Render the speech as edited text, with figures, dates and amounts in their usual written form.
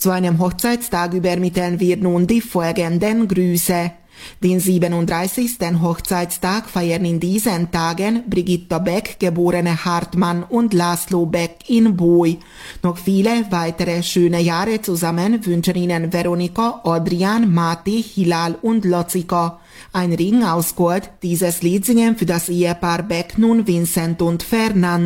Zu einem Hochzeitstag übermitteln wir nun die folgenden Grüße. Den 37. Hochzeitstag feiern in diesen Tagen Brigitta Beck, geborene Hartmann, und Laszlo Beck in Boy. Noch viele weitere schöne Jahre zusammen wünschen Ihnen Veronika, Adrian, Mati, Hilal und Lozika. Ein Ring aus Gold, dieses Lied singen für das Ehepaar Beck nun Vincent und Fernando.